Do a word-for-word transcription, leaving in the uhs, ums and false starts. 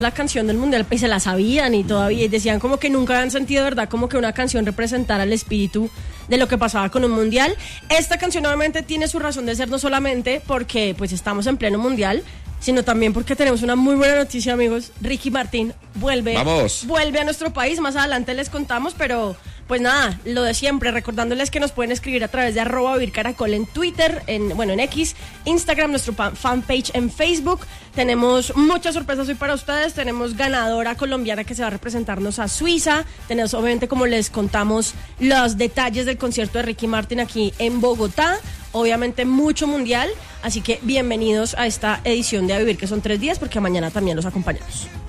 la canción del mundial y se la sabían y todavía y decían como que nunca habían sentido, ¿verdad? Como que una canción representara el espíritu de lo que pasaba con un mundial. Esta canción obviamente tiene su razón de ser, no solamente porque pues estamos en pleno mundial, sino también porque tenemos una muy buena noticia, amigos. Ricky Martin vuelve, Vamos. vuelve a nuestro país. Más adelante les contamos, pero pues nada, lo de siempre, recordándoles que nos pueden escribir a través de arroba Vivir Caracol en Twitter, en, bueno, en X, Instagram, nuestro fanpage en Facebook. Tenemos muchas sorpresas hoy para ustedes. Tenemos ganadora colombiana que se va a representarnos a Suiza. Tenemos, obviamente, como les contamos, los detalles del concierto de Ricky Martin aquí en Bogotá. Obviamente mucho mundial, así que bienvenidos a esta edición de A Vivir, que son tres días, porque mañana también los acompañamos.